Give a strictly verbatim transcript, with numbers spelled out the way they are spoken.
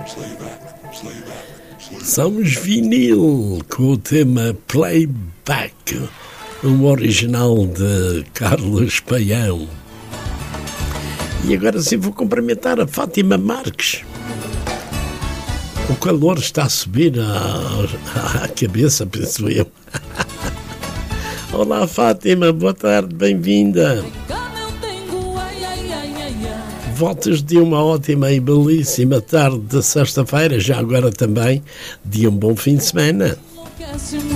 Somos Vinil com o tema Playback, um original de Carlos Paião. E agora sim vou cumprimentar a Fátima Marques. O calor está a subir à, à cabeça, penso eu. Olá Fátima, boa tarde, bem-vinda. Votos de uma ótima e belíssima tarde de sexta-feira, já agora também de um bom fim de semana.